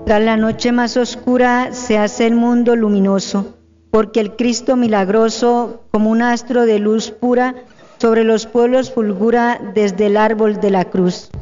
Tras la noche más oscura se hace el mundo luminoso, porque el Cristo milagroso, como un astro de luz pura, sobre los pueblos fulgura desde el árbol de la cruz.